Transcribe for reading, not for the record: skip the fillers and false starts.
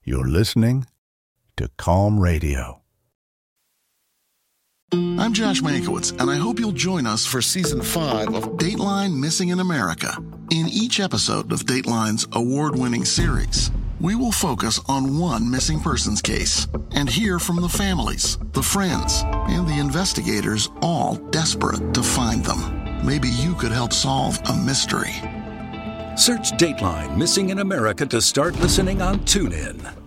You're listening to Calm Radio. I'm Josh Mankiewicz, and I hope you'll join us for Season 5 of Dateline Missing in America. In each episode of Dateline's award-winning series, we will focus on one missing persons case and hear from the families, the friends, and the investigators, all desperate to find them. Maybe you could help solve a mystery. Search Dateline Missing in America to start listening on TuneIn.